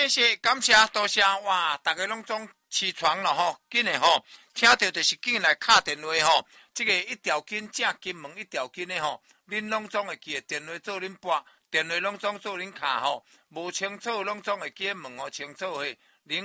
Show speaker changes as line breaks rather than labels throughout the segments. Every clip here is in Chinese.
谢谢，感谢，多谢哇！大家拢总起床了吼，紧的吼，听到就是紧来敲电话吼。这个一条筋正金门一条筋的吼，恁拢总会记得电话做恁拨，电话拢总做恁敲吼。无清楚拢总会记得问哦清楚嘿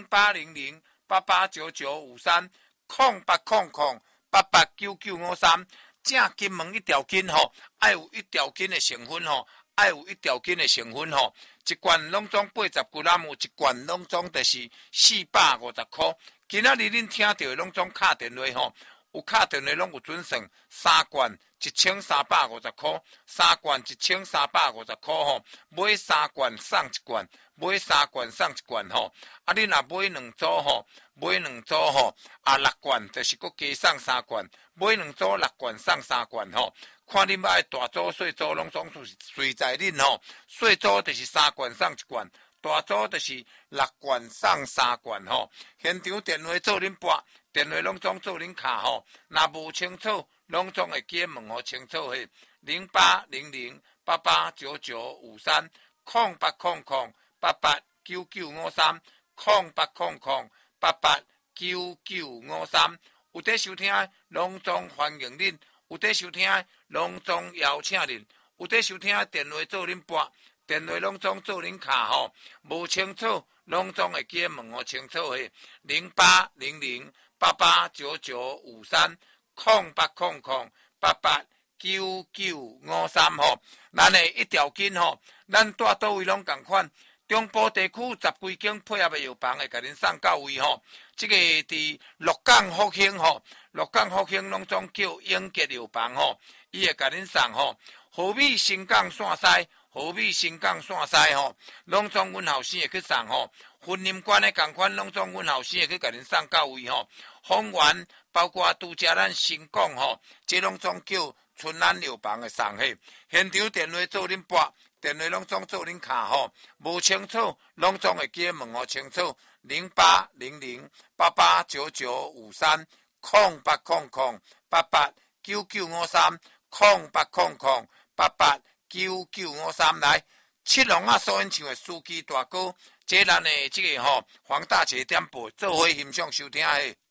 ，0800889953，0800889953，正金门一条筋吼，爱有一条筋的成分吼，爱有一条筋的成分吼。一罐拢总80几仔，有一罐拢总就是450块。今仔日恁听到的拢总敲电话吼，有敲电话拢有准算3罐1350块，3罐1350块吼，买3罐送1罐，买3罐送1罐吼。啊，你若买2组吼，买2组吼，啊6罐就是搁加送3罐，买2组6罐送3罐吼。看恁要爱大组细组拢总是随在恁吼，细组就是3罐送1罐，大组就是6罐送3罐吼。现场电话做恁拨，电话拢总做恁敲吼。若无清楚，拢总会记问吼清楚嘿。0800889953，0800889953，有在收听的拢总欢迎恁。有在收听的拢总邀请恁，有在收听的电话做恁拨，电话拢总做恁敲吼，无清楚拢总会记问吼清楚嘿，0800889953，0800889953吼，咱的一条筋吼，咱住倒位拢共款。中部地区10几间配合的药房会甲恁送到位吼，这个伫鹿港复兴吼，鹿港复兴拢总叫永杰药房吼，伊会甲恁送吼。河美新港线西，河美新港线西吼，拢总阮后生会去送吼。婚姻关的共款，拢总阮后生会去甲恁送到位吼。丰原包括拄则咱新港吼，这拢总叫春安药房的送嘿。现场电话做恁拨。电话拢总做恁敲吼，无清楚拢总会记问吼清楚。0800889953，0800889953，来七龙啊所演唱的司机大哥，这咱的这个吼黄大姐点播，做伙欣赏收听嘿。